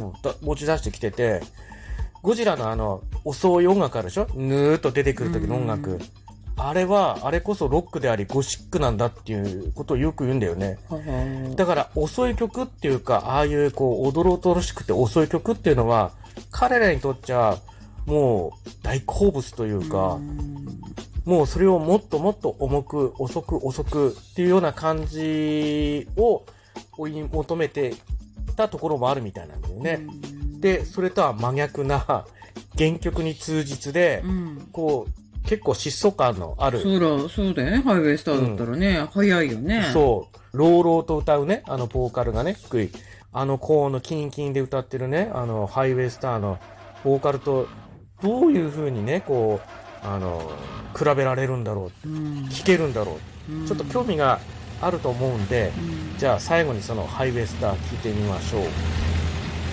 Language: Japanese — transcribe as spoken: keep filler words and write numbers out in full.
を持ち出してきてて、ゴジラのあの、遅い音楽あるでしょ？ぬーっと出てくる時の音楽。あれは、あれこそロックであり、ゴシックなんだっていうことをよく言うんだよね。だから、遅い曲っていうか、ああいう、こう、おどろおどろしくて遅い曲っていうのは、彼らにとっちゃ、もう、大好物というか、もうそれをもっともっと重く、遅く、遅くっていうような感じを追い求めてたところもあるみたいなんだよね。で、それとは真逆な、原曲に忠実で、こう、結構疾走感のある。 そうだ、そうだよね。ハイウェイスターだったらね、うん、早いよね。 そう。朗々と歌うね、あの、ボーカルがね、低い。あの高音のキンキンで歌ってるね、あの、ハイウェイスターのボーカルと、どういう風にね、こう、あの、比べられるんだろう。うん、聞けるんだろう、うん。ちょっと興味があると思うんで、うん、じゃあ最後にそのハイウェイスター聞いてみましょう。